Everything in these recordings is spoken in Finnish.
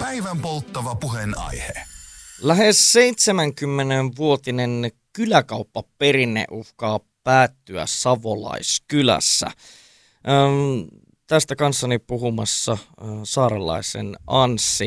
Päivän polttava puheenaihe. Lähes 70-vuotinen kyläkauppaperinne uhkaa päättyä Savolaiskylässä. Tästä kanssani puhumassa saarelaisen Anssi.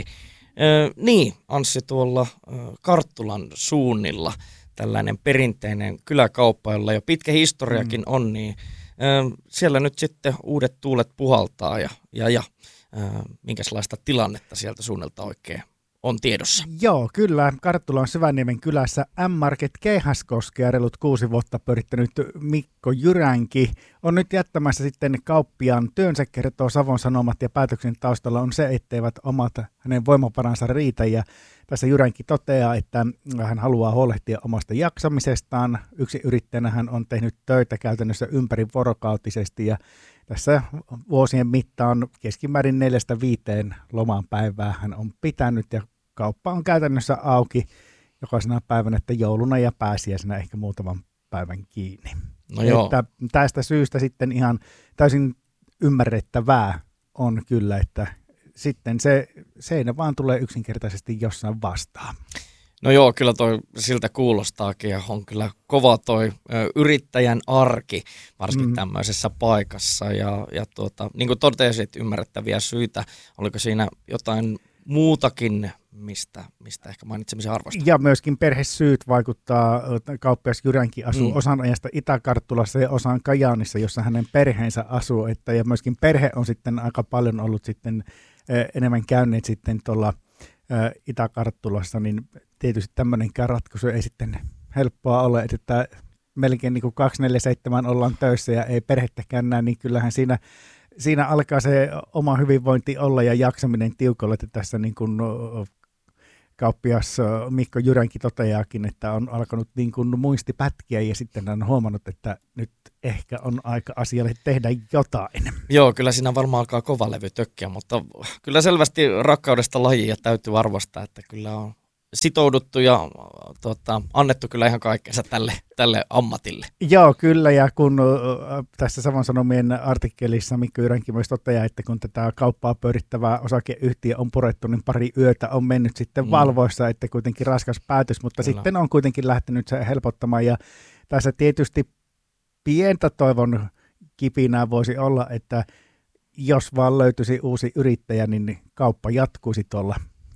Anssi tuolla Karttulan suunnilla, tällainen perinteinen kyläkauppa, jolla jo pitkä historiakin on, niin siellä nyt sitten uudet tuulet puhaltaa ja minkälaista tilannetta sieltä suunnalta oikein on tiedossa? Joo, kyllä. Karttulan Syvänniemen kylässä M-Market Keihäskoskea reilut 6 vuotta pyörittänyt Mikko Jyränki on nyt jättämässä sitten kauppiaan työnsä, kertoo Savon Sanomat, ja päätöksen taustalla on se, etteivät omat hänen voimavaransa riitä, ja tässä Jyränki toteaa, että hän haluaa huolehtia omasta jaksamisestaan. Yksi yrittäjänä hän on tehnyt töitä käytännössä ympärivuorokautisesti, ja tässä vuosien mittaan keskimäärin 4-5 lomapäivää hän on pitänyt, ja kauppa on käytännössä auki jokaisena päivänä, että jouluna ja pääsiäisenä ehkä muutaman päivän kiinni. No joo. Että tästä syystä sitten ihan täysin ymmärrettävää on kyllä, että sitten se seinä vaan tulee yksinkertaisesti jossain vastaan. No joo, kyllä toi siltä kuulostaakin, ja on kyllä kova toi yrittäjän arki, varsinkin tämmöisessä paikassa. Ja niin kuin totesit, ymmärrettäviä syitä. Oliko siinä jotain muutakin, mistä ehkä mainitsemisen arvosta? Ja myöskin perhesyyt vaikuttaa. Kauppias Jyränki asuu osan ajasta Itä-Karttulassa ja osan Kajaanissa, jossa hänen perheensä asuu. Ja myöskin perhe on sitten aika paljon ollut sitten enemmän käyneet sitten tuolla Itä-Karttulassa, niin tietysti tämmöinenkään ratkaisu ei sitten helppoa ole, että melkein niin kuin 24/7 ollaan töissä ja ei perhettäkään näe, niin kyllähän siinä alkaa se oma hyvinvointi olla ja jaksaminen tiukalla, että tässä niin kuin kauppias Mikko Jyränki toteaakin, että on alkanut niin kuin muisti pätkiä ja sitten on huomannut, että nyt ehkä on aika asialle tehdä jotain. Joo, kyllä siinä varmaan alkaa kova levy tökkiä, mutta kyllä selvästi rakkaudesta lajia täytyy arvostaa, että kyllä on sitouduttu ja annettu kyllä ihan kaikkensa tälle ammatille. Joo, kyllä, ja kun tässä Savon Sanomien artikkelissa Mikko Jyränki myös toteaa, että kun tätä kauppaa pyörittävää osakeyhtiö on purettu, niin pari yötä on mennyt sitten valvoissa, että kuitenkin raskas päätös, mutta kyllä sitten on kuitenkin lähtenyt se helpottamaan, ja tässä tietysti pientä toivon kipinää voisi olla, että jos vaan löytyisi uusi yrittäjä, niin kauppa jatkuisi tuolla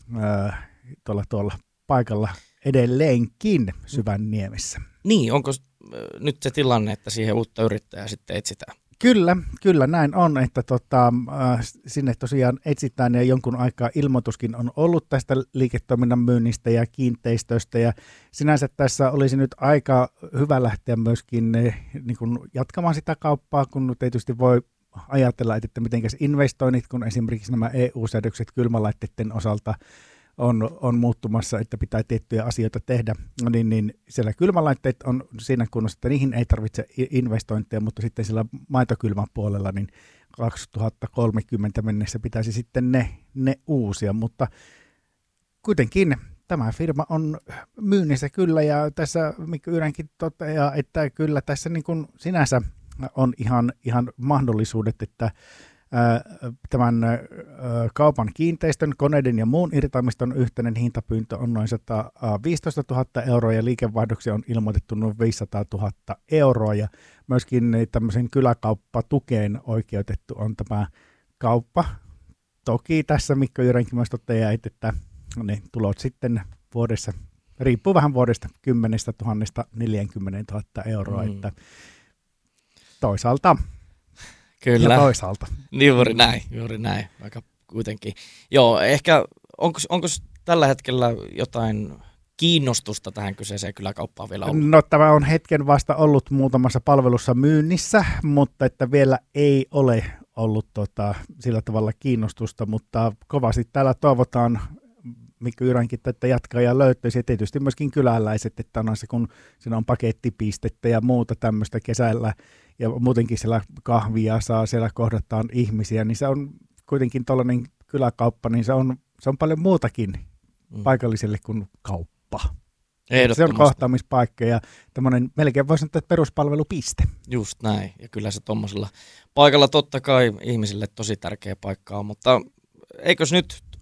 paikalla edelleenkin Syvänniemessä. Niin, onko nyt se tilanne, että siihen uutta yrittäjää sitten etsitään? Kyllä näin on, että sinne tosiaan etsitään, ja jonkun aikaa ilmoituskin on ollut tästä liiketoiminnan myynnistä ja kiinteistöstä, ja sinänsä tässä olisi nyt aika hyvä lähteä myöskin niin kuin jatkamaan sitä kauppaa, kun tietysti voi ajatella, että mitenkäs investoinnit, kun esimerkiksi nämä EU-säädökset kylmälaitteiden osalta on muuttumassa, että pitää tiettyjä asioita tehdä, niin siellä kylmälaitteet on siinä kunnossa, että niihin ei tarvitse investointeja, mutta sitten siellä maitokylmän puolella niin 2030 mennessä pitäisi sitten ne uusia, mutta kuitenkin tämä firma on myynnissä kyllä, ja tässä Mikko Jyränki toteaa, että kyllä tässä niin kuin sinänsä on ihan mahdollisuudet, että tämän kaupan kiinteistön, koneiden ja muun irtaimiston yhteinen hintapyyntö on noin 115 000 euroa ja liikevaihdoksi on ilmoitettu noin 500 000 euroa, ja myöskin tämmöisen kyläkauppatukeen oikeutettu on tämä kauppa. Toki tässä Mikko Jyränki myös toteaa, että ne tulot sitten vuodessa, riippuu vähän vuodesta, 10 000 40 000 euroa, että toisaalta. Kyllä. Ja toisaalta. Juuri näin, vaikka kuitenkin. Joo, ehkä onko tällä hetkellä jotain kiinnostusta tähän kyseiseen kyläkauppaan vielä ollut? No, tämä on hetken vasta ollut muutamassa palvelussa myynnissä, mutta että vielä ei ole ollut sillä tavalla kiinnostusta, mutta kovasti täällä toivotaan Mikko Jyränki, että jatkaja löytyisi, ja tietysti myöskin kyläläiset, että on se, kun siinä on pakettipistettä ja muuta tämmöistä kesällä, ja muutenkin siellä kahvia saa, siellä kohdataan ihmisiä, niin se on kuitenkin tuollainen kyläkauppa, niin se on paljon muutakin paikalliselle kuin kauppa. Se on kohtaamispaikka ja tämmöinen melkein voisi sanoa, että peruspalvelupiste. Just näin, ja kyllä se tuommoisella paikalla totta kai ihmisille tosi tärkeä paikka on, mutta eikös nyt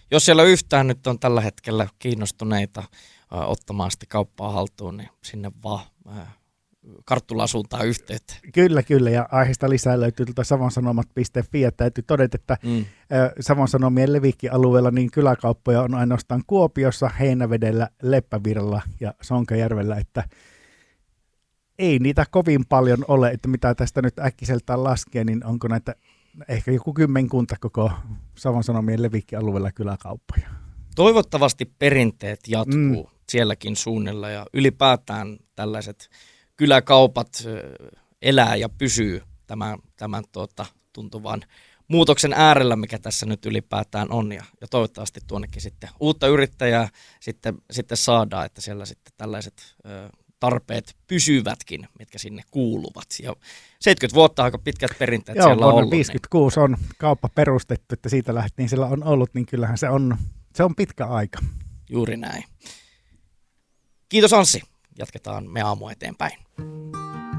jos siellä yhtään nyt on tällä hetkellä kiinnostuneita ottamaan sitä kauppaa haltuun, niin sinne vaan Karttulan suuntaan yhteyttä. Kyllä, ja aiheesta lisää löytyy tuolta savonsanomat.fi, ja täytyy todeta, että Savon Sanomien Levikki-alueella niin kyläkauppoja on ainoastaan Kuopiossa, Heinävedellä, Leppävirralla ja Sonkajärvellä, että ei niitä kovin paljon ole, että mitä tästä nyt äkkiseltään laskee, niin onko näitä ehkä joku 10 koko Savon Sanomien Levikki-alueella kyläkauppoja. Toivottavasti perinteet jatkuu sielläkin suunnilla ja ylipäätään tällaiset kyläkaupat elää ja pysyy tämän tuntuvan muutoksen äärellä, mikä tässä nyt ylipäätään on. Ja toivottavasti tuonnekin sitten uutta yrittäjää sitten saadaan, että siellä sitten tällaiset tarpeet pysyvätkin, mitkä sinne kuuluvat. Ja 70 vuotta aika pitkät perinteet siellä on ollut. Joo, vuonna 1956 on kauppa perustettu, että siitä lähtien siellä on ollut, niin kyllähän se on pitkä aika. Juuri näin. Kiitos Anssi. Jatketaan me aamu eteenpäin.